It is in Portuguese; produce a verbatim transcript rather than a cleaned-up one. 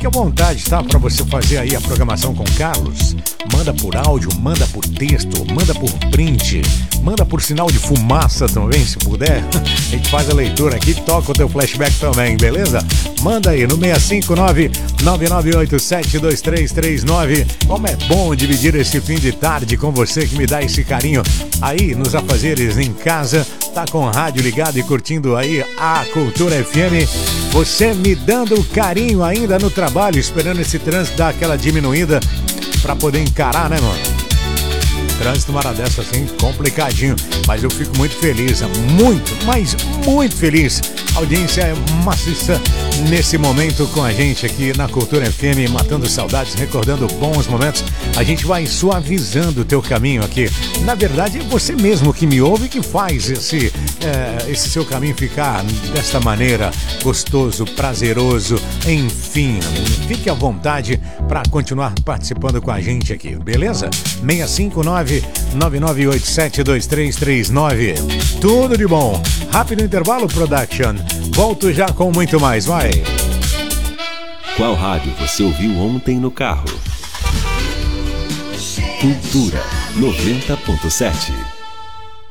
à vontade, tá? Para você fazer aí a programação com o Carlos. Manda por áudio, manda por texto, manda por print, manda por sinal de fumaça também, se puder. A gente faz a leitura aqui, toca o teu flashback também, beleza? Manda aí no seis cinco nove, nove nove oito sete dois três três nove. Como é bom dividir esse fim de tarde com você que me dá esse carinho aí nos afazeres em casa, tá com o rádio ligado e curtindo aí a Cultura F M. Você me dando carinho ainda no trabalho, esperando esse trânsito dar aquela diminuída pra poder encarar, né, mano? Trânsito uma hora dessa assim, complicadinho, mas eu fico muito feliz, muito, mas muito feliz. A audiência é maciça nesse momento com a gente aqui na Cultura F M, matando saudades, recordando bons momentos. A gente vai suavizando o teu caminho aqui. Na verdade, é você mesmo que me ouve que faz esse, é, esse seu caminho ficar desta maneira, gostoso, prazeroso, enfim. Fique à vontade para continuar participando com a gente aqui, beleza? seis cinco nove, nove nove oito sete dois três três nove. Tudo de bom. Rápido intervalo, production. Volto já com muito mais, vai. Qual rádio você ouviu ontem no carro? Cultura noventa ponto sete.